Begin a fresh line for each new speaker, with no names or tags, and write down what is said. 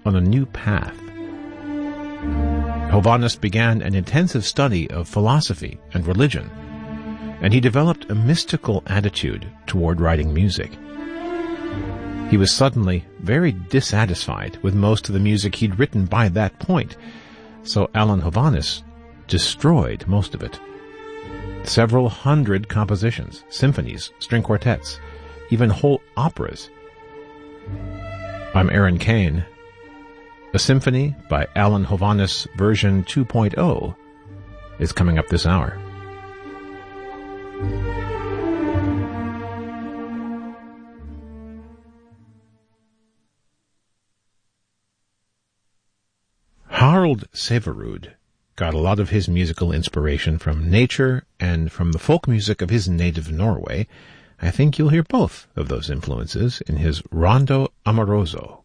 on a new path. Hovhannes began an intensive study of philosophy and religion, and he developed a mystical attitude toward writing music. He was suddenly very dissatisfied with most of the music he'd written by that point, so Alan Hovhannes destroyed most of it. Several hundred compositions, symphonies, string quartets, even whole operas. I'm Aaron Kane. A symphony by Alan Hovhannes version 2.0 is coming up this hour. Harald Severud got a lot of his musical inspiration from nature and from the folk music of his native Norway. I think you'll hear both of those influences in his Rondo Amoroso.